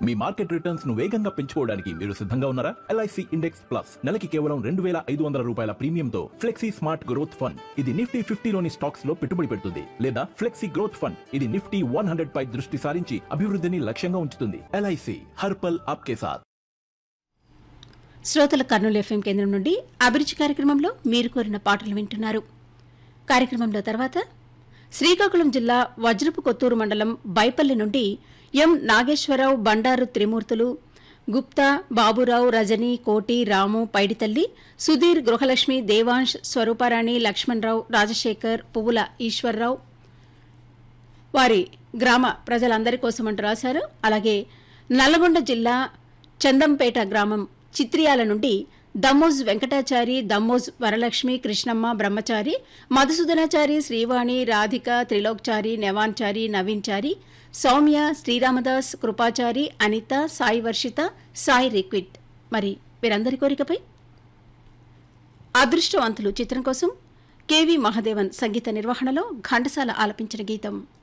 మీ market returns ను వేగంగా పెంచుకోవడానికి మీరు సిద్ధంగా ఉన్నారా? ఎల్ఐసి ఇండెక్స్ ప్లస్ నెలకి కేవలం 2,500 రూపాయల ప్రీమియంతో ఫ్లెక్సీ స్మార్ట్ గ్రోత్ ఫండ్. ఇది నిఫ్టీ 50లోని స్టాక్స్ లో పెట్టుబడి పెడుతుంది లేదా ఫ్లెక్సీ గ్రోత్ ఫండ్. ఇది నిఫ్టీ 100 పై దృష్టి సారించి అభివృద్ధిని లక్ష్యంగా ఉంచుతుంది. ఎల్ఐసి హర్పల్ ఆప్కే సాథ్. శ్రోతల కర్నూలు ఎఫ్ఎం కేంద్రం నుండి అభిరుచి కార్యక్రమంలో మీరు కోరిన పాటలు వింటున్నారు. కార్యక్రమంలో తర్వాత శ్రీకాకుళం జిల్లా వజ్రపు కొత్తూరు మండలం బైపల్లి నుండి ఎం నాగేశ్వరరావు, బండారు త్రిమూర్తులు, గుప్తా, బాబురావు, రజని, కోటి, రాము, పైడితల్లి, సుధీర్, గృహలక్ష్మి, దేవాంశ్, స్వరూపారాణి, లక్ష్మణరావు, రాజశేఖర్, పువ్వుల ఈశ్వర్రావు వారి గ్రామ ప్రజలందరి కోసమంటూ రాశారు. అలాగే నల్లగొండ జిల్లా చందంపేట గ్రామం చిత్రియాల నుండి దమ్మోజ్ వెంకటాచారి, దమ్మోజ్ వరలక్ష్మి, కృష్ణమ్మ, బ్రహ్మచారి, మధుసూదనాచారి, శ్రీవాణి, రాధిక, త్రిలోక్చారి, నెవాన్చారి, నవీన్చారి, సౌమ్య, శ్రీరామదాస్, కృపాచారి, అనిత, సాయి వర్షిత, సాయి రిక్విట్. మరి వీరందరి కోరికపై అదృష్టవంతులు చిత్రం కోసం కెవి మహాదేవన్ సంగీత నిర్వహణలో ఘంటసాల ఆలపించిన గీతం.